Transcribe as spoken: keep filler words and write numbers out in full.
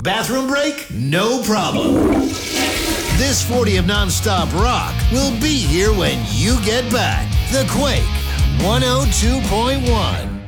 Bathroom break? No problem. This forty of nonstop rock will be here when you get back. The Quake one oh two point one.